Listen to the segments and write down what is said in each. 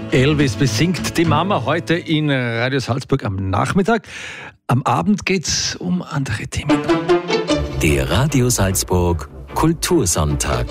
Elvis besingt die Mama heute in Radio Salzburg am Nachmittag. Am Abend geht's um andere Themen. Der Radio Salzburg Kultursonntag.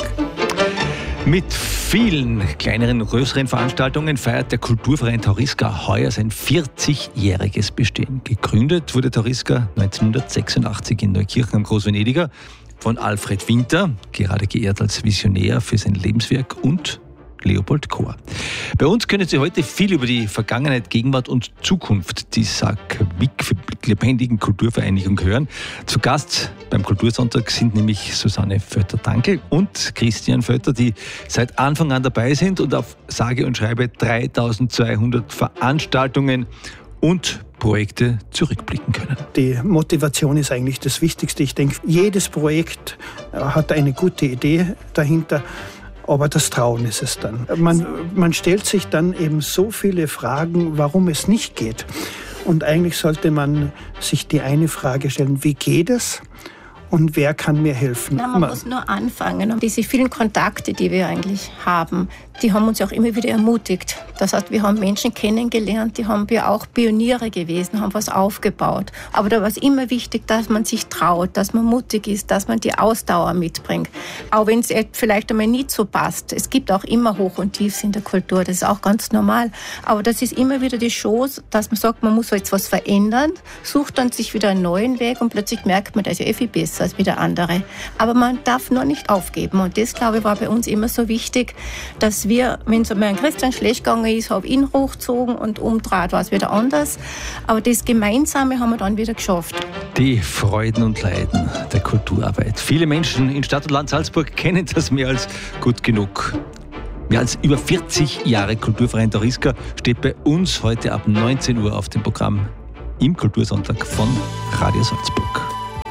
Mit vielen kleineren und größeren Veranstaltungen feiert der Kulturverein Tauriska heuer sein 40-jähriges Bestehen. Gegründet wurde Tauriska 1986 in Neukirchen am Großvenediger von Alfred Winter, gerade geehrt als Visionär für sein Lebenswerk, und Leopold Kohr. Bei uns können Sie heute viel über die Vergangenheit, Gegenwart und Zukunft dieser lebendigen Kulturvereinigung hören. Zu Gast beim Kultursonntag sind nämlich Susanne Vötter-Dankel und Christian Vötter, die seit Anfang an dabei sind und auf sage und schreibe 3200 Veranstaltungen und Projekte zurückblicken können. Die Motivation ist eigentlich das Wichtigste. Ich denke, jedes Projekt hat eine gute Idee dahinter. Aber das Trauen ist es dann. Man stellt sich dann eben so viele Fragen, warum es nicht geht. Und eigentlich sollte man sich die eine Frage stellen: Wie geht es? Und wer kann mir helfen? Man muss nur anfangen. Und diese vielen Kontakte, die wir eigentlich haben, die haben uns auch immer wieder ermutigt. Das heißt, wir haben Menschen kennengelernt, die haben wir auch Pioniere gewesen, haben was aufgebaut. Aber da war es immer wichtig, dass man sich traut, dass man mutig ist, dass man die Ausdauer mitbringt. Auch wenn es vielleicht einmal nicht so passt. Es gibt auch immer Hoch und Tiefs in der Kultur, das ist auch ganz normal. Aber das ist immer wieder die Chance, dass man sagt, man muss jetzt was verändern, sucht dann sich wieder einen neuen Weg und plötzlich merkt man, das ist ja viel besser als wie der andere. Aber man darf nur nicht aufgeben. Und das, glaube ich, war bei uns immer so wichtig, dass wir, wenn es einmal an Christian schlecht gegangen ist, habe ich ihn hochgezogen und umdreht war es wieder anders. Aber das Gemeinsame haben wir dann wieder geschafft. Die Freuden und Leiden der Kulturarbeit. Viele Menschen in Stadt und Land Salzburg kennen das mehr als gut genug. Mehr als über 40 Jahre Kulturverein Tauriska steht bei uns heute ab 19 Uhr auf dem Programm im Kultursonntag von Radio Salzburg.